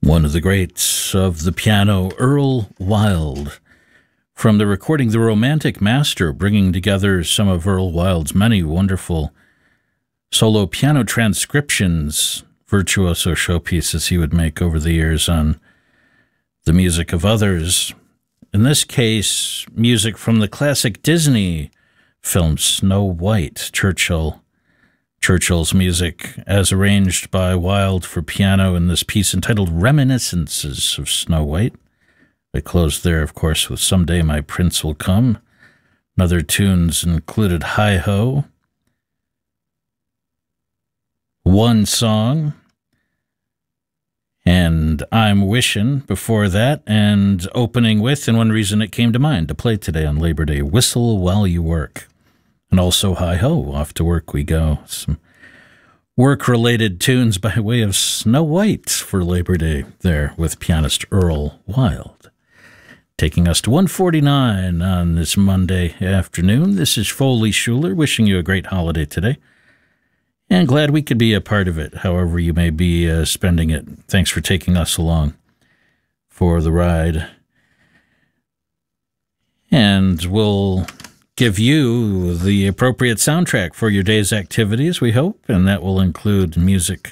One of the greats of the piano, Earl Wild, from the recording The Romantic Master, bringing together some of Earl Wild's many wonderful solo piano transcriptions, virtuoso showpieces he would make over the years on the music of others. In this case, music from the classic Disney film Snow White, Churchill's music as arranged by Wild for piano in this piece entitled Reminiscences of Snow White. They closed there, of course, with Someday My Prince Will Come. And other tunes included Hi Ho, One Song, and I'm Wishin' before that, and opening with, and one reason it came to mind to play today on Labor Day, Whistle While You Work. And also Hi Ho, Off to Work We Go. Some work-related tunes by way of Snow White for Labor Day there with pianist Earl Wild. Taking us to 1:49 on this Monday afternoon. This is Foley Schuler wishing you a great holiday today. And glad we could be a part of it, however you may be spending it. Thanks for taking us along for the ride. And we'll give you the appropriate soundtrack for your day's activities, we hope, and that will include music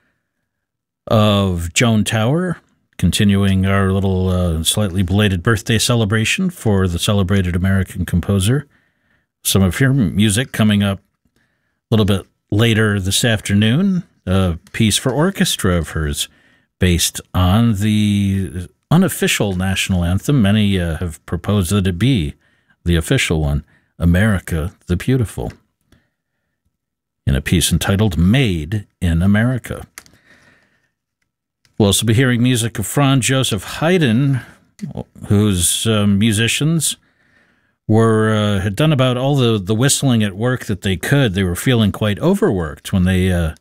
of Joan Tower, continuing our little slightly belated birthday celebration for the celebrated American composer. Some of her music coming up a little bit later this afternoon, a piece for orchestra of hers based on the unofficial national anthem. Many have proposed that it be the official one, America the Beautiful, in a piece entitled Made in America. We'll also be hearing music of Franz Joseph Haydn, whose musicians had done about all the whistling at work that they could. They were feeling quite overworked when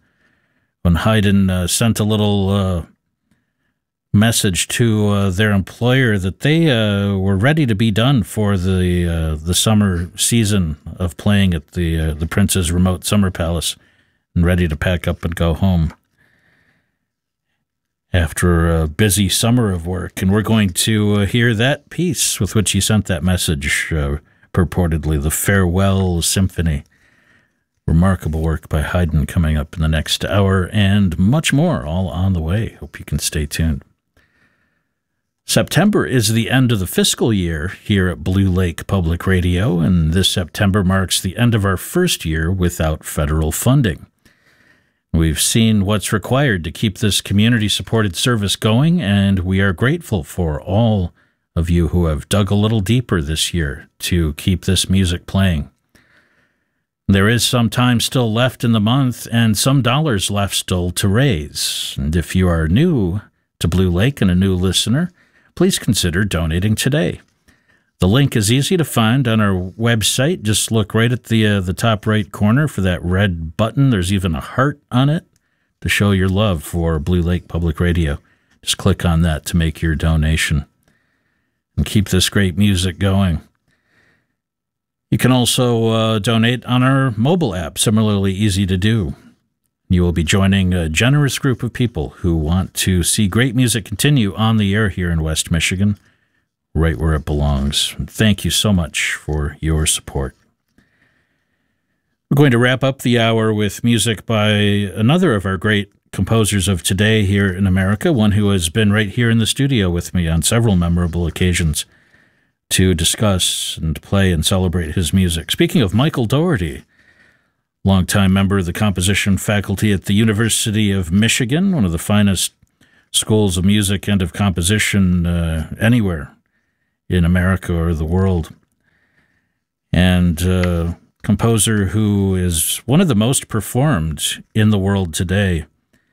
Haydn sent a little message to their employer that they were ready to be done for the summer season of playing at the Prince's remote summer palace and ready to pack up and go home after a busy summer of work. And we're going to hear that piece with which he sent that message, purportedly the Farewell Symphony. Remarkable work by Haydn coming up in the next hour, and much more all on the way. Hope you can stay tuned. September is the end of the fiscal year here at Blue Lake Public Radio, and this September marks the end of our first year without federal funding. We've seen what's required to keep this community-supported service going, and we are grateful for all of you who have dug a little deeper this year to keep this music playing. There is some time still left in the month and some dollars left still to raise. And if you are new to Blue Lake and a new listener, please consider donating today. The link is easy to find on our website. Just look right at the top right corner for that red button. There's even a heart on it to show your love for Blue Lake Public Radio. Just click on that to make your donation and keep this great music going. You can also donate on our mobile app, similarly easy to do. You will be joining a generous group of people who want to see great music continue on the air here in West Michigan, right where it belongs. Thank you so much for your support. We're going to wrap up the hour with music by another of our great composers of today here in America, one who has been right here in the studio with me on several memorable occasions to discuss and play and celebrate his music. Speaking of Michael Dougherty, longtime member of the composition faculty at the University of Michigan, one of the finest schools of music and of composition anywhere in America or the world, and composer who is one of the most performed in the world today.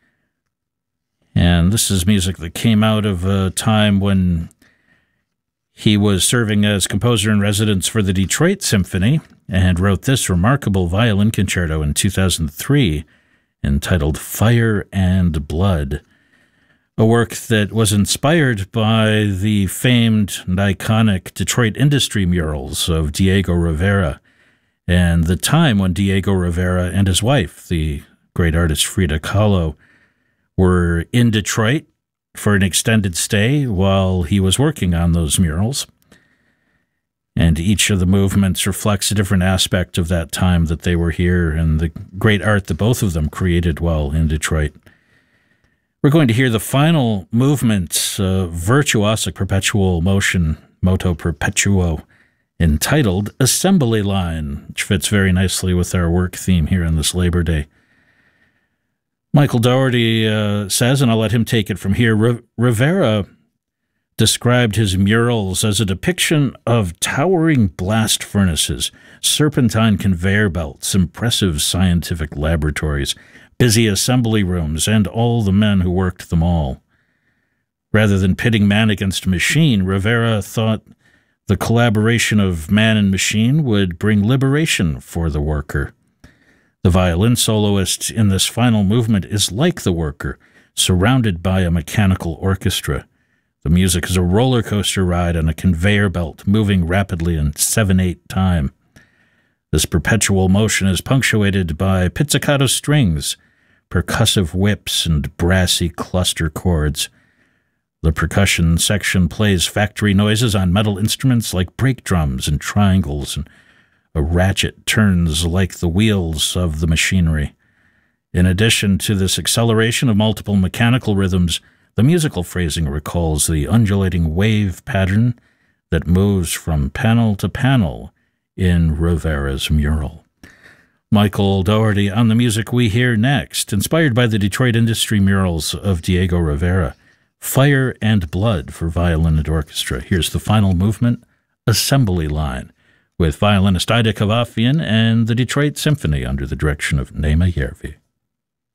And this is music that came out of a time when he was serving as composer in residence for the Detroit Symphony and wrote this remarkable violin concerto in 2003 entitled Fire and Blood, a work that was inspired by the famed and iconic Detroit industry murals of Diego Rivera and the time when Diego Rivera and his wife, the great artist Frida Kahlo, were in Detroit for an extended stay while he was working on those murals. And each of the movements reflects a different aspect of that time that they were here and the great art that both of them created while in Detroit. We're going to hear the final movement, virtuosic perpetual motion, moto perpetuo, entitled Assembly Line, which fits very nicely with our work theme here on this Labor Day. Michael Dougherty says, and I'll let him take it from here, Rivera described his murals as a depiction of towering blast furnaces, serpentine conveyor belts, impressive scientific laboratories, busy assembly rooms, and all the men who worked them all. Rather than pitting man against machine, Rivera thought the collaboration of man and machine would bring liberation for the worker. The violin soloist in this final movement is like the worker, surrounded by a mechanical orchestra. The music is a roller coaster ride on a conveyor belt, moving rapidly in 7/8 time. This perpetual motion is punctuated by pizzicato strings, percussive whips, and brassy cluster chords. The percussion section plays factory noises on metal instruments like brake drums and triangles, and a ratchet turns like the wheels of the machinery. In addition to this acceleration of multiple mechanical rhythms, the musical phrasing recalls the undulating wave pattern that moves from panel to panel in Rivera's mural. Michael Dougherty on the music we hear next, inspired by the Detroit industry murals of Diego Rivera, Fire and Blood for violin and orchestra. Here's the final movement, Assembly Line, with violinist Ida Kavafian and the Detroit Symphony under the direction of Nema Järvi.